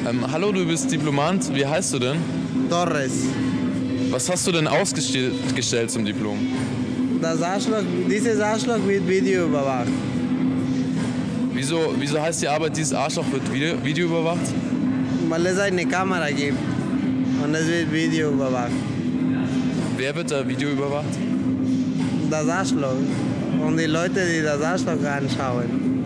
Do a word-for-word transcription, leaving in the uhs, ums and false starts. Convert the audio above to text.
Ähm, hallo, du bist Diplomant. Wie heißt du denn? Torres. Was hast du denn ausgestellt gestellt zum Diplom? Das Arschloch, dieses Arschloch wird Video überwacht. Wieso, wieso heißt die Arbeit, dieses Arschloch wird Video, Video überwacht? Weil es eine Kamera gibt und es wird Video überwacht. Wer wird da Video überwacht? Das Arschloch und die Leute, die das Arschloch anschauen.